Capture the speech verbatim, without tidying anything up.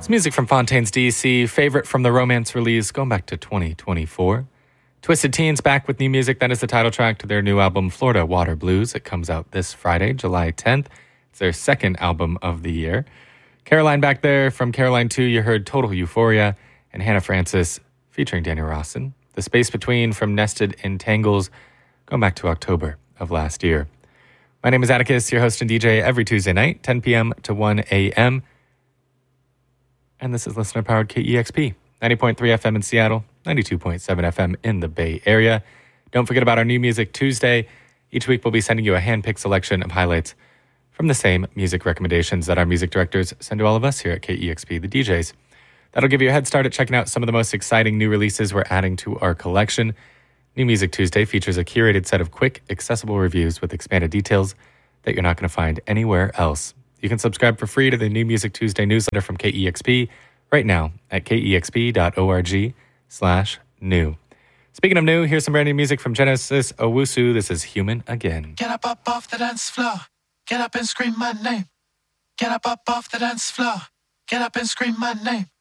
It's music from Fontaines D C, favorite from the Romance release going back to twenty twenty-four. Twisted Teens back with new music. That is the title track to their new album, Florida Water Blues. It comes out this Friday, July tenth. It's their second album of the year. Caroline back there. From Caroline two, you heard Total Euphoria, and Hannah Francis featuring Daniel Rawson. The Space Between from Nested Entangles, going back to October of last year. My name is Atticus, your host and D J every Tuesday night, ten p.m. to one a.m., and this is listener-powered K E X P, ninety point three F M in Seattle, ninety-two point seven F M in the Bay Area. Don't forget about our New Music Tuesday. Each week we'll be sending you a hand-picked selection of highlights from the same music recommendations that our music directors send to all of us here at K E X P, the D Js. That'll give you a head start at checking out some of the most exciting new releases we're adding to our collection. New Music Tuesday features a curated set of quick, accessible reviews with expanded details that you're not going to find anywhere else. You can subscribe for free to the New Music Tuesday newsletter from K E X P right now at kexp.org slash new. Speaking of new, here's some brand new music from Genesis Owusu. This is Human Again. Get up, up off the dance floor. Get up and scream my name. Get up, up off the dance floor. Get up and scream my name.